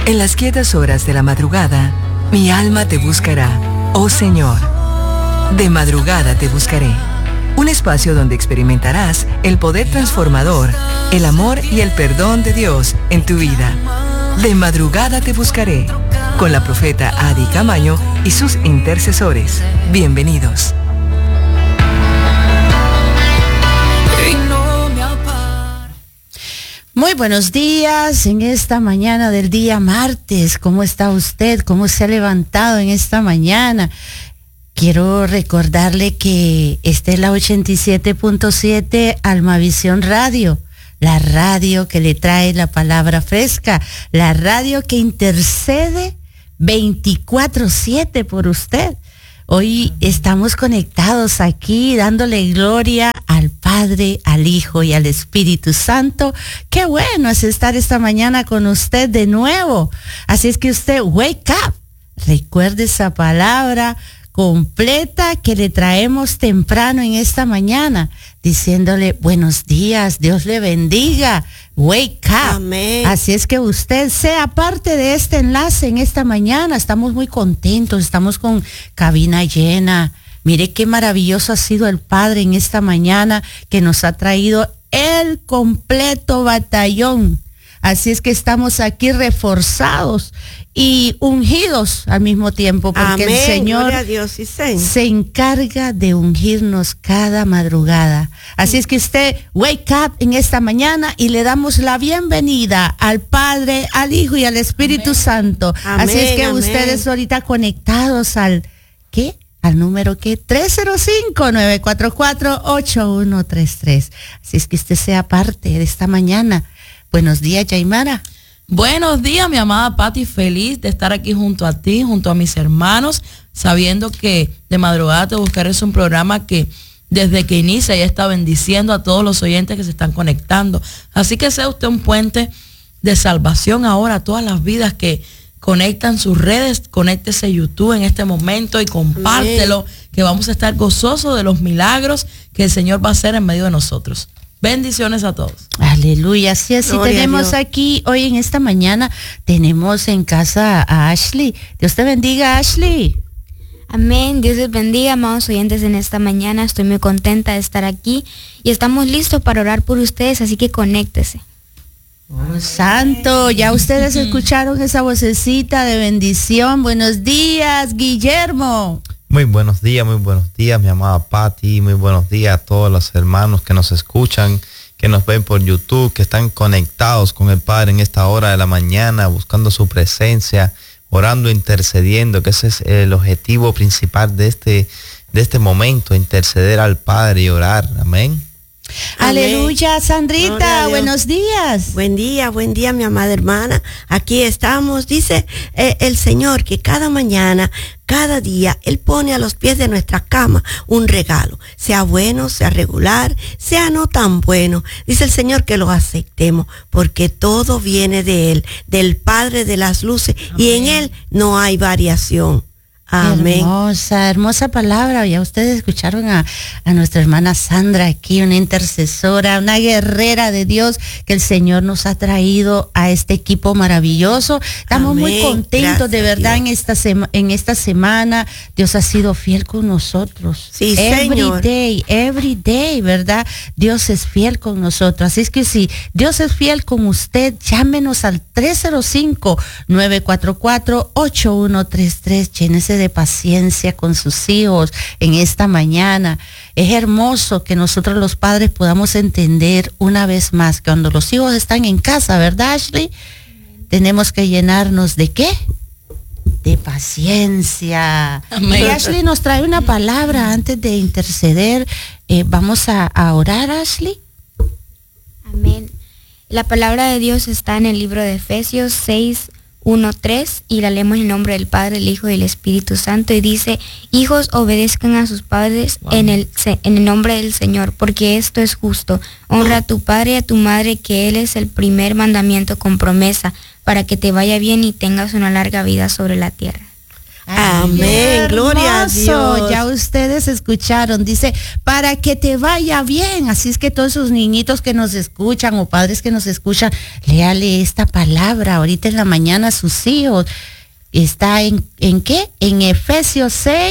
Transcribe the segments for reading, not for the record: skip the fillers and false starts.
En las quietas horas de la madrugada, mi alma te buscará, oh Señor. De madrugada te buscaré. Un espacio donde experimentarás el poder transformador, el amor y el perdón de Dios en tu vida. De madrugada te buscaré, con la profeta Adi Camaño y sus intercesores. Bienvenidos. Muy buenos días en esta mañana del día martes. ¿Cómo está usted? ¿Cómo se ha levantado en esta mañana? Quiero recordarle que esta es la 87.7 Almavisión Radio, la radio que le trae la palabra fresca, la radio que intercede 24/7 por usted. Hoy estamos conectados aquí dándole gloria al Padre, al Hijo y al Espíritu Santo. Qué bueno es estar esta mañana con usted de nuevo. Así es que usted, wake up. Recuerde esa palabra completa que le traemos temprano en esta mañana, diciéndole buenos días, Dios le bendiga, wake up. Amén. Así es que usted sea parte de este enlace en esta mañana. Estamos muy contentos, estamos con cabina llena. Mire qué maravilloso ha sido el Padre en esta mañana, que nos ha traído el completo batallón. Así es que estamos aquí reforzados y ungidos al mismo tiempo, porque amén, el Señor gloria a Dios, sí, se encarga de ungirnos cada madrugada. Así es que usted wake up en esta mañana y le damos la bienvenida al Padre, al Hijo y al Espíritu amén. Santo. Amén, así es que amén. Ustedes ahorita conectados al ¿qué? Al número que 305-944-8133. Así es que usted sea parte de esta mañana. Buenos días, Yaimara. Buenos días, mi amada Pati, feliz de estar aquí junto a ti, junto a mis hermanos, sabiendo que De Madrugada Te Buscaré es un programa que desde que inicia ya está bendiciendo a todos los oyentes que se están conectando. Así que sea usted un puente de salvación ahora a todas las vidas que conectan sus redes. Conéctese a YouTube en este momento y compártelo, que vamos a estar gozosos de los milagros que el Señor va a hacer en medio de nosotros. Bendiciones a todos. Aleluya. Así es. Y tenemos aquí, hoy en esta mañana, tenemos en casa a Ashley. Dios te bendiga, Ashley. Amén. Dios les bendiga, amados oyentes, en esta mañana. Estoy muy contenta de estar aquí y estamos listos para orar por ustedes, así que conéctese. Oh, santo, ya ustedes escucharon esa vocecita de bendición. Buenos días, Guillermo. Muy buenos días, mi amada Patti. Muy buenos días a todos los hermanos que nos escuchan, que nos ven por YouTube, que están conectados con el Padre en esta hora de la mañana, buscando su presencia, orando, intercediendo, que ese es el objetivo principal de este momento, interceder al Padre y orar. Amén. Aleluya, Sandrita, buenos días. Buen día, mi amada hermana. Aquí estamos. Dice el Señor que cada mañana, cada día, Él pone a los pies de nuestra cama un regalo. Sea bueno, sea regular, sea no tan bueno. Dice el Señor que lo aceptemos, porque todo viene de Él, del Padre de las luces, amén. Y en Él no hay variación. Amén. Hermosa palabra. Ya ustedes escucharon a nuestra hermana Sandra aquí, una intercesora, una guerrera de Dios que el Señor nos ha traído a este equipo maravilloso. Estamos amén. Muy contentos. Gracias, de verdad, en esta semana. Dios ha sido fiel con nosotros. Sí, Señor. Every day, ¿verdad? Dios es fiel con nosotros. Así es que si Dios es fiel con usted, llámenos al 305-944-8133. Llénese de paciencia con sus hijos en esta mañana. Es hermoso que nosotros los padres podamos entender una vez más que cuando los hijos están en casa, ¿verdad, Ashley? Tenemos que llenarnos ¿de qué? De paciencia. Amén. Y Ashley nos trae una palabra antes de interceder. Vamos a orar, Ashley. Amén. La palabra de Dios está en el libro de Efesios 6:1-3 y la leemos en el nombre del Padre, el Hijo y el Espíritu Santo, y dice: hijos, obedezcan a sus padres en el nombre del Señor, porque esto es justo. Honra a tu padre y a tu madre, que Él es el primer mandamiento con promesa, para que te vaya bien y tengas una larga vida sobre la tierra. Amén, gloria a Dios. Ya ustedes escucharon, dice, para que te vaya bien. Así es que todos esos niñitos que nos escuchan o padres que nos escuchan, léale esta palabra ahorita en la mañana a sus hijos. Está en ¿qué? En Efesios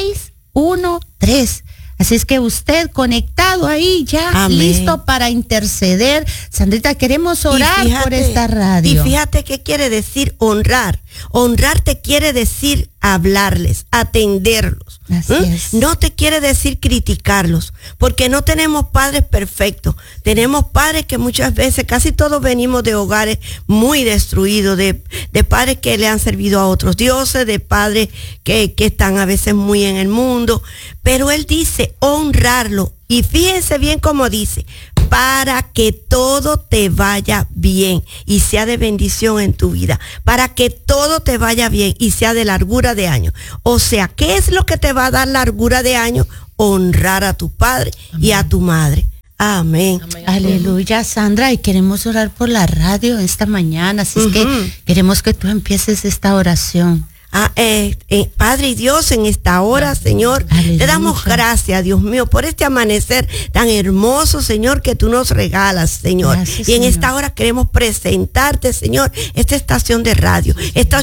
6:1-3. Así es que usted conectado ahí ya, amén, listo para interceder. Sandrita, queremos orar por esta radio. Y fíjate qué quiere decir honrar. Honrar te quiere decir hablarles, atenderlos. Así es. No te quiere decir criticarlos, porque no tenemos padres perfectos. Tenemos padres que muchas veces, casi todos venimos de hogares muy destruidos, de padres que le han servido a otros dioses, de padres que están a veces muy en el mundo. Pero él dice honrarlo. Y fíjense bien cómo dice, para que todo te vaya bien y sea de bendición en tu vida, para que todo te vaya bien y sea de largura de años. O sea, ¿qué es lo que te va a dar largura de años? Honrar a tu padre, amén, y a tu madre. Amén. Amén. Aleluya, Sandra, y queremos orar por la radio esta mañana, así es que queremos que tú empieces esta oración. Padre y Dios, en esta hora, Señor, aleluya, te damos gracias, Dios mío, por este amanecer tan hermoso, Señor, que tú nos regalas, Señor. Gracias, y en Señor. esta hora queremos presentarte, Señor, esta estación de radio, esta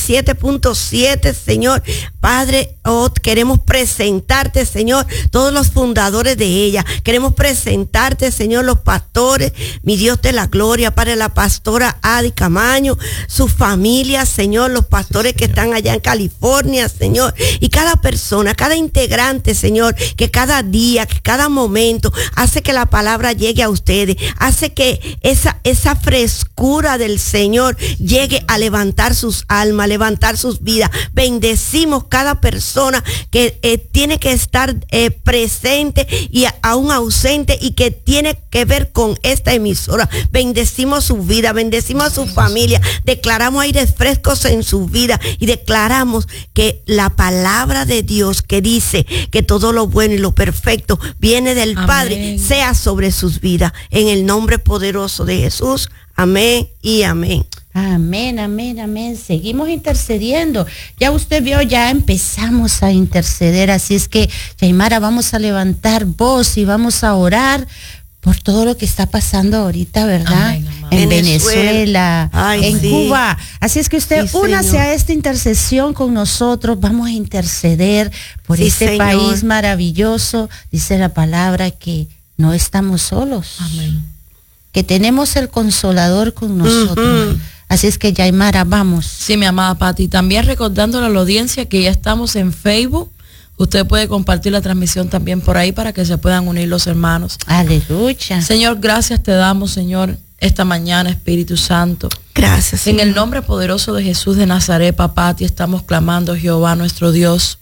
87.7, Señor. Padre, queremos presentarte, Señor, todos los fundadores de ella. Queremos presentarte, Señor, los pastores, mi Dios de la gloria, Padre, la pastora Adi Camaño, su familia, Señor, los pastores que están allá en California, Señor, y cada persona, cada integrante, Señor, que cada día, que cada momento hace que la palabra llegue a ustedes, hace que esa frescura del Señor llegue a levantar sus almas, a levantar sus vidas. Bendecimos cada persona que tiene que estar presente y aún ausente y que tiene que ver con esta emisora. Bendecimos su vida, bendecimos a su familia, declaramos aires frescos en su vida y declaramos que la palabra de Dios que dice que todo lo bueno y lo perfecto viene del amén, Padre, sea sobre sus vidas. En el nombre poderoso de Jesús. Amén y amén. Amén, amén, amén. Seguimos intercediendo. Ya usted vio, ya empezamos a interceder. Así es que, Yaimara, vamos a levantar voz y vamos a orar por todo lo que está pasando ahorita, ¿verdad? Amén, amén. En Venezuela, en sí, Cuba. Así es que usted sí, únase Señor, a esta intercesión con nosotros. Vamos a interceder por sí, este Señor, país maravilloso. Dice la palabra que no estamos solos. Amén. Que tenemos el Consolador con nosotros. Así es que, Yaimara, vamos. Sí, mi amada Pati. También recordándole a la audiencia que ya estamos en Facebook. Usted puede compartir la transmisión también por ahí para que se puedan unir los hermanos. Aleluya. Señor, gracias te damos, Señor, esta mañana, Espíritu Santo. gracias, Señor. En el nombre poderoso de Jesús de Nazaret, papá, a ti estamos clamando, Jehová, nuestro Dios.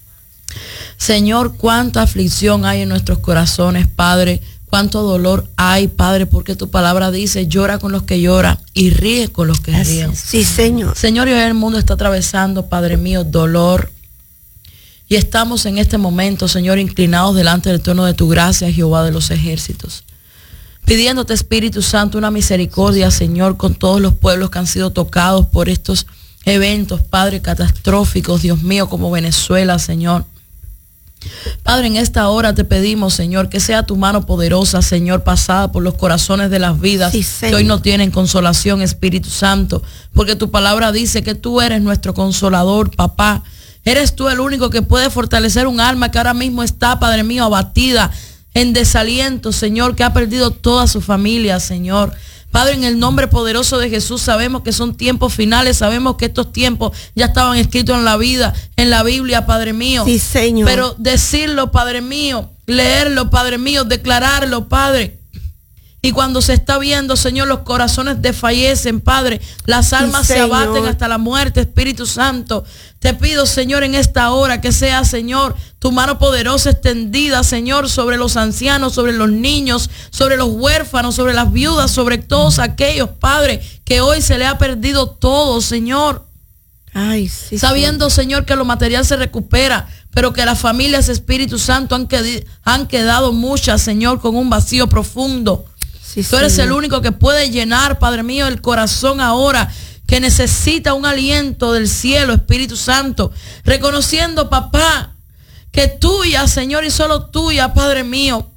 Señor, cuánta aflicción hay en nuestros corazones, Padre. Cuánto dolor hay, Padre, porque tu palabra dice, llora con los que lloran y ríe con los que ríen. Sí, Señor. Señor, y hoy el mundo está atravesando, Padre mío, dolor. Y estamos en este momento, Señor, inclinados delante del trono de tu gracia, Jehová de los ejércitos. Pidiéndote, Espíritu Santo, una misericordia, Señor, con todos los pueblos que han sido tocados por estos eventos, Padre, catastróficos, Dios mío, como Venezuela, Señor. Padre, en esta hora te pedimos, Señor, que sea tu mano poderosa, Señor, pasada por los corazones de las vidas Sí, que hoy no tienen consolación, Espíritu Santo, porque tu palabra dice que tú eres nuestro consolador, papá. Eres tú el único que puede fortalecer un alma que ahora mismo está, Padre mío, abatida, en desaliento, Señor, que ha perdido toda su familia, Señor. Padre, en el nombre poderoso de Jesús, sabemos que son tiempos finales, sabemos que estos tiempos ya estaban escritos en la vida, en la Biblia, Padre mío. Sí, Señor. Pero decirlo, Padre mío, leerlo, Padre mío, declararlo, Padre. Y cuando se está viendo, Señor, los corazones desfallecen, Padre. Las almas se abaten hasta la muerte, Espíritu Santo. Te pido, Señor, en esta hora que sea, Señor, tu mano poderosa extendida, Señor, sobre los ancianos, sobre los niños, sobre los huérfanos, sobre las viudas, sobre todos aquellos, Padre, que hoy se le ha perdido todo, Señor. Ay, sí, Sabiendo, Señor, que lo material se recupera, pero que las familias, Espíritu Santo, han quedado muchas, Señor, con un vacío profundo. Sí, Tú eres Señor. el único que puede llenar, Padre mío, el corazón ahora. que necesita un aliento del cielo, Espíritu Santo, reconociendo, papá, que tuya, Señor, y solo tuya, Padre mío,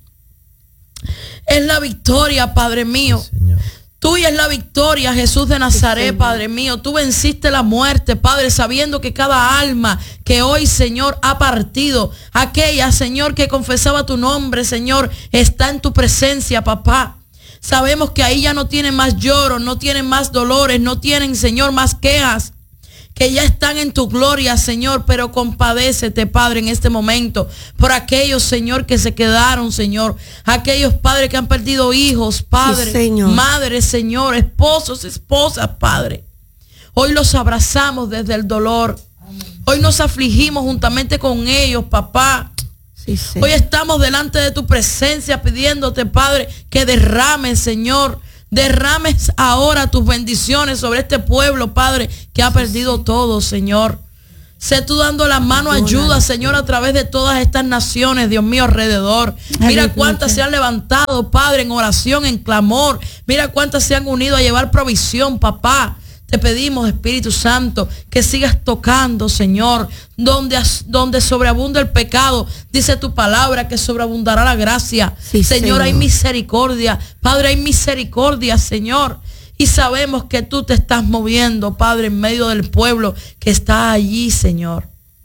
es la victoria, Padre mío. Sí, Señor. Tuya es la victoria, Jesús de Nazaret, Padre mío. Tú venciste la muerte, Padre, sabiendo que cada alma que hoy, Señor, ha partido, aquella, Señor, que confesaba tu nombre, Señor, está en tu presencia, papá. Sabemos que ahí ya no tienen más lloro, no tienen más dolores, no tienen, Señor, más quejas, que ya están en tu gloria, Señor, pero compadécete, Padre, en este momento, por aquellos, Señor, que se quedaron, Señor, aquellos padres que han perdido hijos, Padre, Sí, madres, Señor, esposos, esposas, Padre. Hoy los abrazamos desde el dolor. Hoy nos afligimos juntamente con ellos, papá. Sí, Señor. Hoy estamos delante de tu presencia pidiéndote, Padre, que derrames, Señor, derrames ahora tus bendiciones sobre este pueblo, Padre, que ha perdido todo, Señor. Sé tú dando la mano ayuda, Señor, a través de todas estas naciones, Dios mío, alrededor. Mira cuántas se han levantado, Padre, en oración, en clamor. Mira cuántas se han unido a llevar provisión, papá. Te pedimos, Espíritu Santo, que sigas tocando, Señor, donde sobreabunda el pecado. Dice tu palabra que sobreabundará la gracia. Sí, Señor, hay Señor. misericordia. Padre, hay misericordia, Señor. Y sabemos que tú te estás moviendo, Padre, en medio del pueblo que está allí, Señor.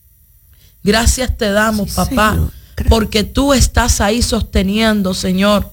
Gracias te damos, Sí, papá, Señor. porque tú estás ahí sosteniendo, Señor.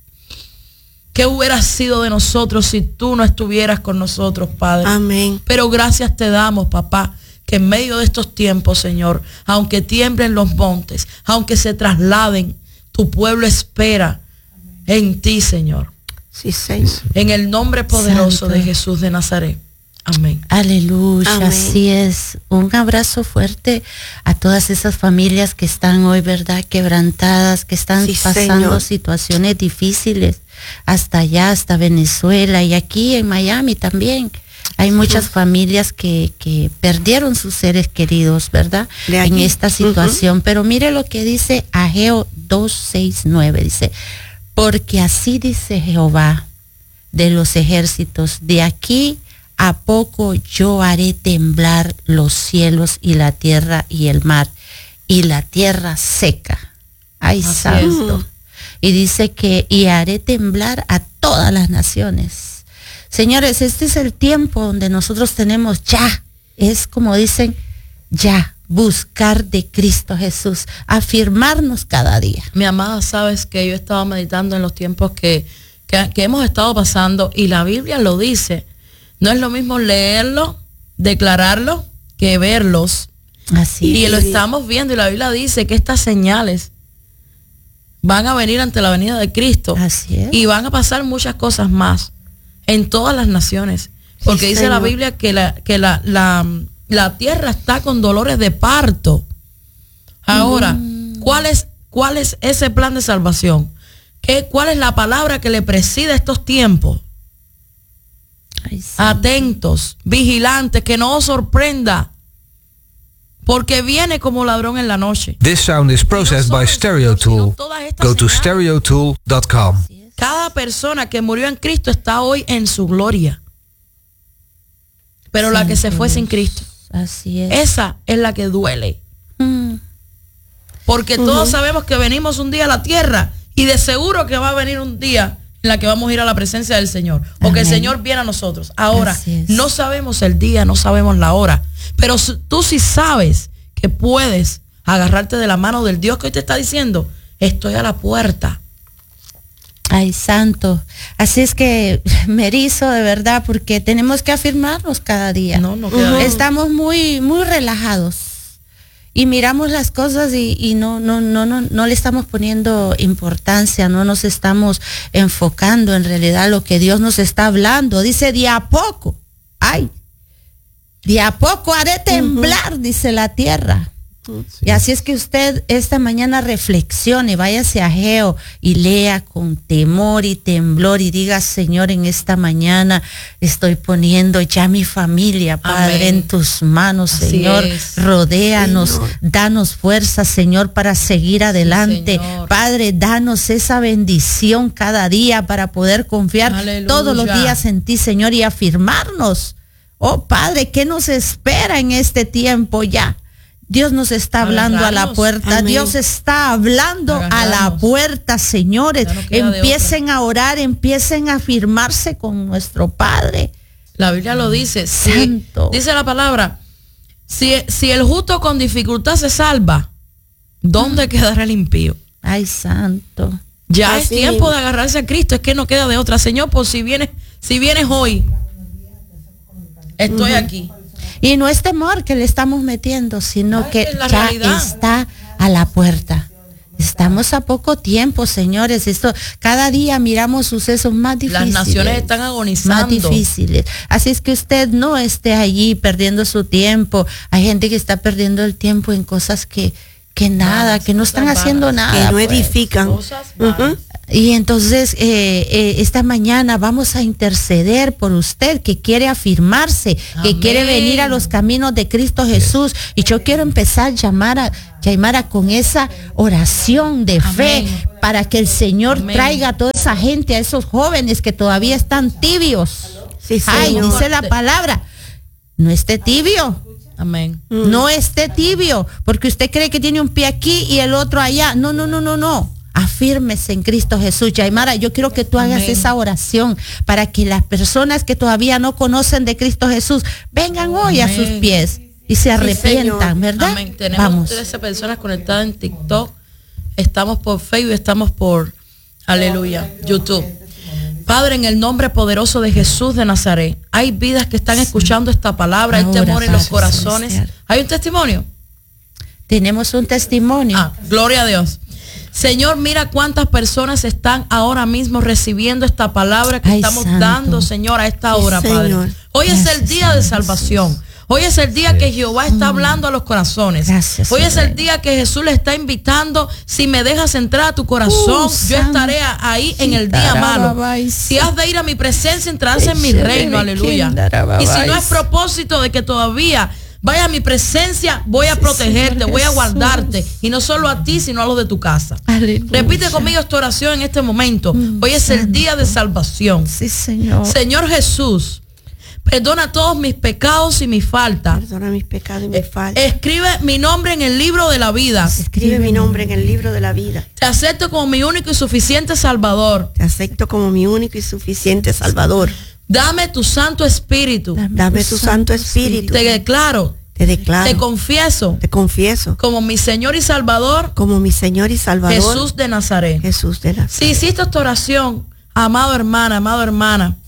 ¿Qué hubiera sido de nosotros si tú no estuvieras con nosotros, Padre? Amén. Pero gracias te damos, papá, que en medio de estos tiempos, Señor, aunque tiemblen los montes, aunque se trasladen, tu pueblo espera en ti, Señor. Sí, Señor. En el nombre poderoso Santo. de Jesús de Nazaret. Amén. Aleluya, Amén. así es. Un abrazo fuerte a todas esas familias que están hoy, ¿verdad? Quebrantadas, que están Sí, pasando Señor. situaciones difíciles, hasta allá, hasta Venezuela y aquí en Miami también. Hay muchas familias que perdieron sus seres queridos, ¿verdad? De En allí. esta situación. Pero mire lo que dice Ageo 2:6-9, dice, porque así dice Jehová de los ejércitos, de aquí a poco yo haré temblar los cielos y la tierra y el mar y la tierra seca. Ay, Así santo. Y dice que y haré temblar a todas las naciones. Señores, este es el tiempo donde nosotros tenemos ya, es como dicen, ya, buscar de Cristo Jesús, afirmarnos cada día. Mi amada, sabes que yo estaba meditando en los tiempos que hemos estado pasando y la Biblia lo dice. No es lo mismo leerlo, declararlo, que verlos. Así Y lo Sí. estamos viendo y la Biblia dice que estas señales van a venir ante la venida de Cristo. Así es. Y van a pasar muchas cosas más en todas las naciones. Porque Sí, dice Señor. la Biblia que la tierra está con dolores de parto. Ahora, ¿cuál es ese plan de salvación? ¿Cuál es la palabra que le preside a estos tiempos? Ay, sí. Atentos, vigilantes, que no os sorprenda, porque viene como ladrón en la noche. This sound is processed by StereoTool. Go to stereotool.com. Cada persona que murió en Cristo está hoy en su gloria. Pero la que se fue sin Cristo, Así es. esa es la que duele. Mm. Porque todos sabemos que venimos un día a la tierra y de seguro que va a venir un día en la que vamos a ir a la presencia del Señor. O que el Amén. Señor viene a nosotros. Ahora, Así es. no sabemos el día, no sabemos la hora. Pero tú sí sabes que puedes agarrarte de la mano del Dios que hoy te está diciendo, estoy a la puerta. Ay, santo. Así es que me erizo de verdad porque tenemos que afirmarnos cada día. No queda de- Estamos muy relajados y miramos las cosas y no le estamos poniendo importancia, no nos estamos enfocando en realidad lo que Dios nos está hablando. Dice, de a poco, ay, de a poco haré temblar, dice la tierra. Y así es que usted esta mañana reflexione, váyase a Ageo y lea con temor y temblor y diga, Señor, en esta mañana estoy poniendo ya mi familia, Padre, Amén. en tus manos, Así Señor. es. Rodéanos, Señor. danos fuerza, Señor, para seguir adelante. Señor. Padre, danos esa bendición cada día para poder confiar Aleluya. todos los días en ti, Señor, y afirmarnos. Oh Padre, ¿qué nos espera en este tiempo ya? Dios nos está hablando a la puerta. Amén. Dios está hablando a la puerta, señores. No empiecen a orar, empiecen a afirmarse con nuestro Padre. La Biblia lo dice. Santo. Dice la palabra, si el justo con dificultad se salva, ¿dónde quedará el impío? Ay, santo. Ya es tiempo de agarrarse a Cristo. Es que no queda de otra. Señor, pues si vienes hoy, estoy aquí. Y no es temor que le estamos metiendo, sino que ya realidad está a la puerta. Estamos a poco tiempo, señores. Esto, cada día miramos sucesos más difíciles. Las naciones están agonizando. Más difíciles. Así es que usted no esté allí perdiendo su tiempo. Hay gente que está perdiendo el tiempo en cosas que nada, que no están haciendo nada. Que no edifican. Y entonces esta mañana vamos a interceder por usted que quiere afirmarse, que quiere venir a los caminos de Cristo Jesús. Y yo quiero empezar Yaimara, con esa oración de fe para que el Señor traiga a toda esa gente, a esos jóvenes que todavía están tibios. Sí, ay, dice la palabra, no esté tibio. Amén. No esté tibio, porque usted cree que tiene un pie aquí y el otro allá. No. Afírmese en Cristo Jesús. Yaimara, yo quiero que tú hagas esa oración para que las personas que todavía no conocen de Cristo Jesús vengan hoy a sus pies y se arrepientan, ¿verdad? Amén. Tenemos 13 personas conectadas en TikTok. Estamos por Facebook, estamos por, aleluya, YouTube. Padre, en el nombre poderoso de Jesús de Nazaret, hay vidas que están escuchando esta palabra, hay temor en los corazones. ¿Hay un testimonio? Tenemos un testimonio. Gloria a Dios. Señor, mira cuántas personas están ahora mismo recibiendo esta palabra que estamos dando, Señor, a esta hora, Padre. Hoy es el día de salvación. Hoy es el día que Jehová está hablando a los corazones. Hoy es el día que Jesús le está invitando. Si me dejas entrar a tu corazón, yo estaré ahí en el día malo. Si has de ir a mi presencia, entrarás en mi reino. Aleluya. Y si no es propósito de que todavía vaya a mi presencia, voy a protegerte, voy a guardarte. Y no solo a ti, sino a los de tu casa. Aleluya. Repite conmigo esta oración en este momento. Hoy es el día de salvación. Sí, Señor. Señor Jesús, perdona todos mis pecados y mis faltas. Perdona mis pecados y mis faltas. Escribe mi nombre en el libro de la vida. Escribe mi nombre en el libro de la vida. Te acepto como mi único y suficiente Salvador. Te acepto como mi único y suficiente Salvador. Dame tu Santo Espíritu. Dame tu Santo Espíritu. Te declaro. Te confieso. Te confieso. Como mi Señor y Salvador. Como mi Señor y Salvador. Jesús de Nazaret. Jesús de Nazaret. Si hiciste esta oración, amado hermana,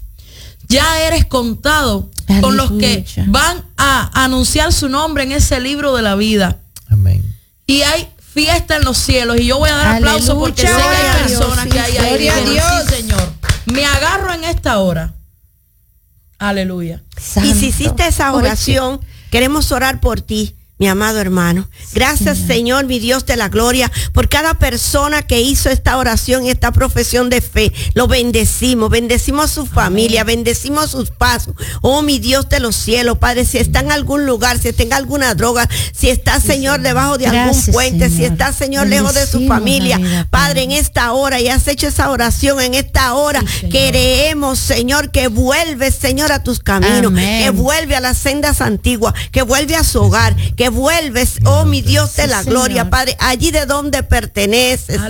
ya eres contado con los que van a anunciar su nombre en ese libro de la vida. Amén. Y hay fiesta en los cielos. Y yo voy a dar aplausos porque sé que hay personas que hay ahí. Sí, Señor. Me agarro en esta hora. Aleluya. Santo. Y si hiciste esa oración, queremos orar por ti, mi amado hermano. Gracias, Señor, mi Dios de la gloria, por cada persona que hizo esta oración y esta profesión de fe. Lo bendecimos a su familia, bendecimos sus pasos. Oh, mi Dios de los cielos, Padre, si está en algún lugar, si está en alguna droga, si está, Señor, debajo de algún puente, si está, Señor, lejos de su familia, Padre, en esta hora, y has hecho esa oración en esta hora, queremos, Señor, que vuelves, Señor, a tus caminos, que vuelve a las sendas antiguas, que vuelve a su hogar, que vuelves, oh mi Dios de la gloria, Padre, allí de donde perteneces.